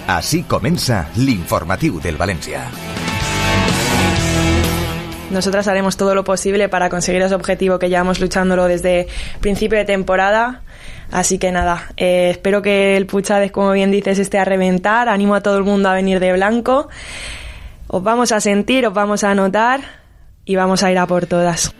Així comença l'informatiu del Valencia. Nosotras haremos todo lo posible para conseguir ese objetivo que llevamos luchándolo desde principio de temporada. Así que nada, espero que el Puchades, como bien dices, esté a reventar. Animo a todo el mundo a venir de blanco. Os vamos a sentir, os vamos a notar y vamos a ir a por todas.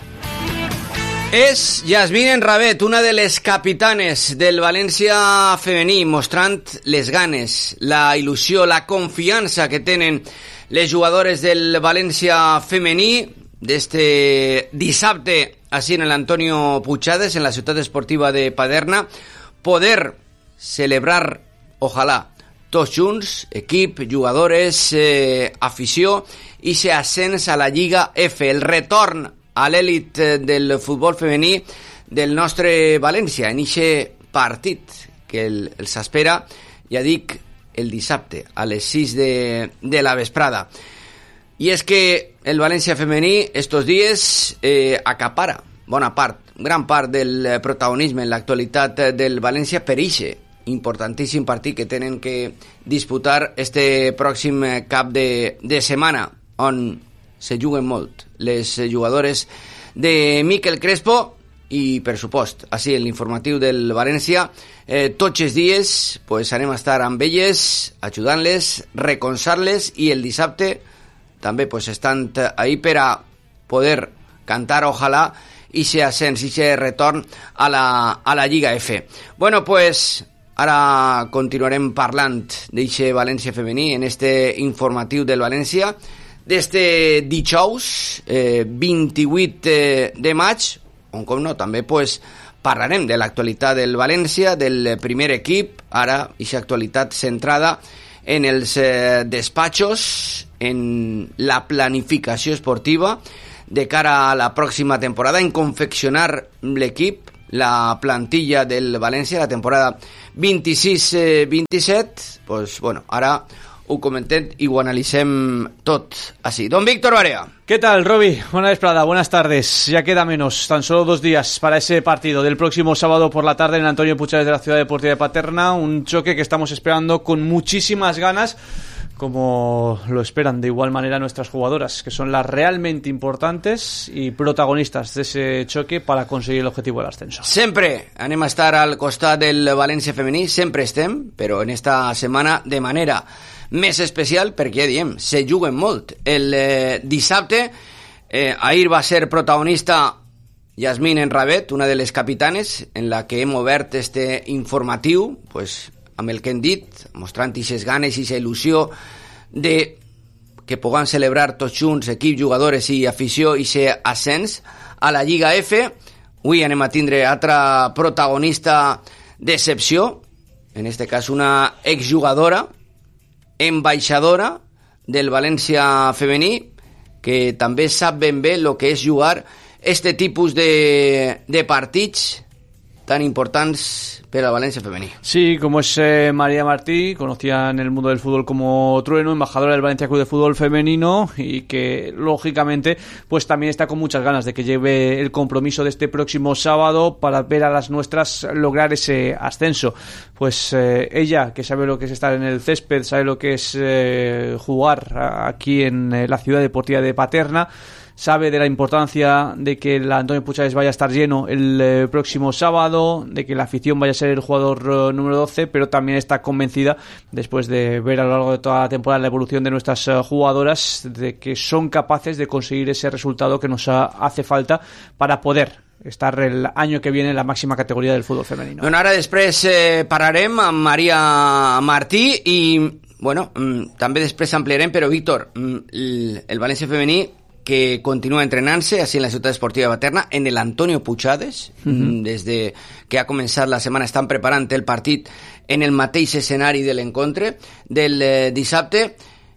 És Yasmine Rabet, una de les capitanes del València femení, mostrant les ganes, la il·lusió, la confiança que tenen les jugadores del València femení d'este dissabte així en l'Antonio Puchades, en la ciutat esportiva de Paterna, poder celebrar, ojalà, tots junts, equip, jugadores, afició, i se ascens a la Lliga F, el retorn a l'èlit del futbol femení del nostre València, en eixe partit que els espera, ja dic, el dissabte a les 6 de la vesprada. I és que el València femení estos dies acapara bona part, gran part del protagonisme en l'actualitat del València per eixe importantíssim partit que tenen que disputar este pròxim cap de setmana, on se juguen molt les jugadores de Miquel Crespo i, per supost, així en l'informatiu del València, tots els dies pues, anem a estar amb elles, ajudant-les, recolzar-les, i el dissabte també pues, estan ahí per a poder cantar, ojalà, i se ascens, i se retorn a la Lliga F. Bueno, pues ara continuarem parlant d'eixe València femení en este informatiu del València d'este dijous 28 de maig, on com no també pues, parlarem de l'actualitat del València, del primer equip, ara eixa actualitat centrada en els despatxos, en la planificació esportiva de cara a la pròxima temporada, en confeccionar l'equip, la plantilla del València, la temporada 26-27, pues bueno, ara ho comentem i ho analitzem tot así. Don Víctor Barea. ¿Qué tal, Roby? Buena vesprada, buenas tardes. Ya queda menos, tan solo 2 días para ese partido del próximo sábado por la tarde en Antonio Puchades de la Ciudad Deportiva de Paterna. Un choque que estamos esperando con muchísimas ganas, como lo esperan de igual manera nuestras jugadoras, que son las realmente importantes y protagonistas de ese choque para conseguir el objetivo del ascenso. Sempre anem a estar al costat del València femení, sempre estem, però en esta setmana de manera més especial, perquè ja diem, se juguen molt. El dissabte, ahir va ser protagonista Yasmine Rabet, una de les capitanes, en la que hem obert este informatiu, pues, amb el que hem dit, mostrant aquestes ganes i aquesta il·lusió de que puguem celebrar tots junts, equip, jugadores i afició, i ser ascens a la Lliga F. Avui anem a tindre altra protagonista d'excepció, en este cas una exjugadora, ambaixadora del València femení, que també sap ben bé el que és jugar este tipus de partits tan importantes para el Valencia femení. Sí, como es María Martí, conocida en el mundo del fútbol como Trueno, embajadora del Valencia Club de Fútbol Femenino, y que lógicamente pues también está con muchas ganas de que lleve el compromiso de este próximo sábado para ver a las nuestras lograr ese ascenso. Pues ella, que sabe lo que es estar en el césped, sabe lo que es jugar aquí en la ciudad deportiva de Paterna, sabe de la importancia de que el Antonio Puchades vaya a estar lleno el próximo sábado, de que la afición vaya a ser el jugador número 12, pero también está convencida, después de ver a lo largo de toda la temporada la evolución de nuestras jugadoras, de que son capaces de conseguir ese resultado que nos hace falta para poder estar el año que viene en la máxima categoría del fútbol femenino. Bueno, ara després pararem amb Maria Martí i, bueno, també després ampliarem, però Víctor, el València femení que continúa entrenant-se així en la ciutat esportiva de Paterna, en el Antonio Puchades, des de que ha començat la setmana estan preparant el partit en el mateix escenari de l'encontre del dissabte.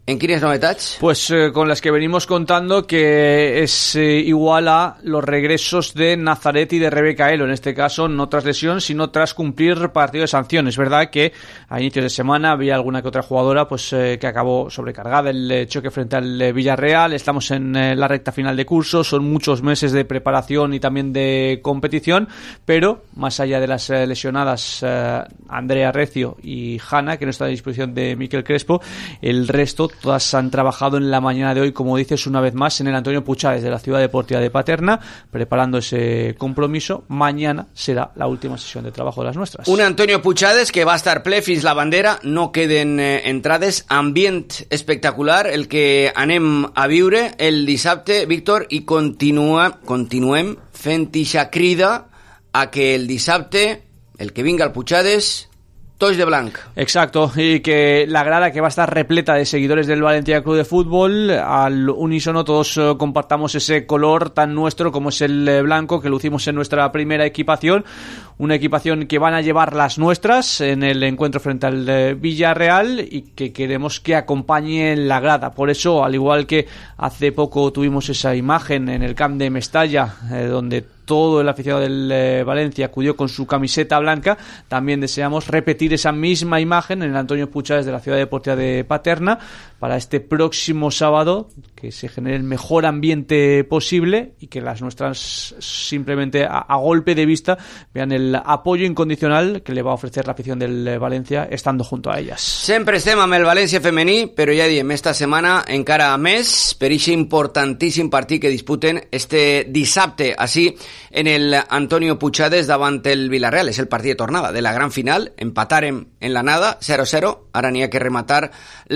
En quines novetats? Pues con las que venimos contando, que es igual a los regresos de Nazaret y de Rebeca Elo, en este caso no tras lesión, sino tras cumplir partido de sanción. Es verdad que a inicios de semana había alguna que otra jugadora pues que acabó sobrecargada el choque frente al Villarreal. Estamos en la recta final de curso, son muchos meses de preparación y también de competición, pero más allá de las lesionadas Andrea Recio y Hanna, que no está a disposición de Miquel Crespo, el resto todas han trabajado en la mañana de hoy, como dices, una vez más en el Antonio Puchades de la Ciudad Deportiva de Paterna, preparando ese compromiso. Mañana será la última sesión de trabajo de las nuestras. Un Antonio Puchades que va a estar ple fins la bandera, no queden entrades, ambient espectacular el que anem a viure el dissabte, Víctor, i continuem fent ixa crida a que el dissabte el que vinga al Puchades toys de blanc. Exacto, y que la grada que va a estar repleta de seguidores del Valencia Club de Fútbol, al unísono todos compartamos ese color tan nuestro como es el blanco que lucimos en nuestra primera equipación, una equipación que van a llevar las nuestras en el encuentro frente al Villarreal y que queremos que acompañe la grada. Por eso, al igual que hace poco tuvimos esa imagen en el camp de Mestalla, donde todo el aficionado del Valencia acudió con su camiseta blanca, también deseamos repetir esa misma imagen en el Antonio Puchades de la Ciudad Deportiva de Paterna para este próximo sábado, que se genere el mejor ambiente posible y que las nuestras simplemente a golpe de vista vean el apoyo incondicional que le va a ofrecer la afición del Valencia estando junto a ellas. Sempre estem amb el València femení, però ja diem, esta setmana encara més per aquest importantíssim partit que disputen este dissabte, així en el Antonio Puchades davant el Villarreal. És el partit de tornada de la gran final, empatarem en la nada, 0-0, ara n'hi ha que rematar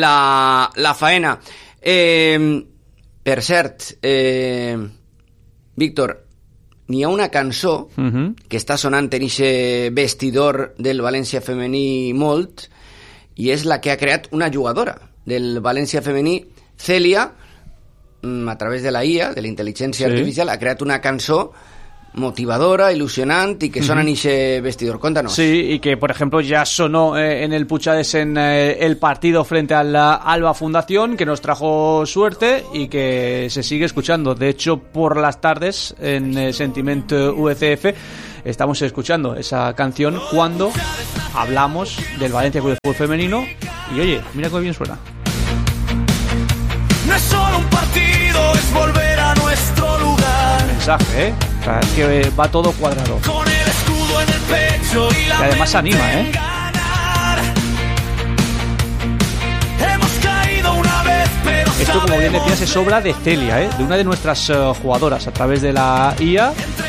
la faena. Per cert, Víctor, n'hi ha una cançó que està sonant en aquest vestidor del València femení molt, i és la que ha creat una jugadora del València femení, Celia, a través de la IA, de la intel·ligència artificial, ha creat una cançó motivadora, ilusionante y que suena en ese vestidor. Cuéntanos. Sí, y que por ejemplo ya sonó en el Puchades en el partido frente a la Alba Fundación, que nos trajo suerte y que se sigue escuchando. De hecho, por las tardes en Sentiment UCF estamos escuchando esa canción cuando hablamos del Valencia Club de Fútbol Femenino y oye, mira cómo bien suena. No es solo un partido, es volver a nuestro lugar. Mensaje, ¿eh? O sea, es que va todo cuadrado. Con el escudo en el pecho y la y además anima, ¿eh? Hemos caído una vez, pero esto, como bien decías, es obra de Celia, ¿eh? De una de nuestras jugadoras a través de la IA.